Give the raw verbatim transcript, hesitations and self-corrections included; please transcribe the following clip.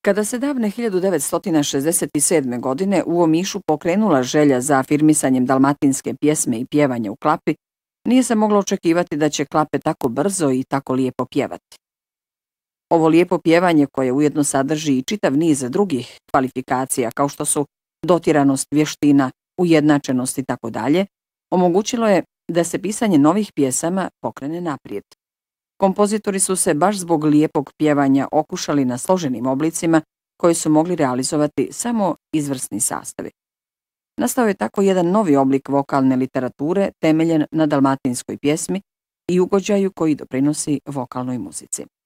Kada se davne hiljadu devetsto šezdeset sedme. godine u Omišu pokrenula želja za afirmisanjem dalmatinske pjesme i pjevanja u klapi, nije se moglo očekivati da će klape tako brzo i tako lijepo pjevati. Ovo lijepo pjevanje, koje ujedno sadrži i čitav niz drugih kvalifikacija kao što su dotiranost, vještina, ujednačenost i tako dalje, omogućilo je da se pisanje novih pjesama pokrene naprijed. Kompozitori su se baš zbog lijepog pjevanja okušali na složenim oblicima koje su mogli realizovati samo izvrsni sastavi. Nastao je tako jedan novi oblik vokalne literature temeljen na dalmatinskoj pjesmi i ugođaju koji doprinosi vokalnoj muzici.